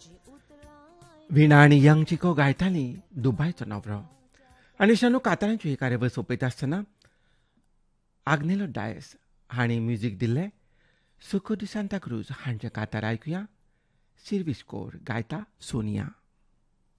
विणा आनी young Chico गायताली दुबायचो नवरो. आनी शानू कातारांची ही कार्यावळ सोंपयता आसतना आग्नेलो डायस हांणी म्युजीक दिल्लें सुको दी सांता क्रूज हांचे कातार आयकुया. सिर्विस्कोर गायता सोनिया.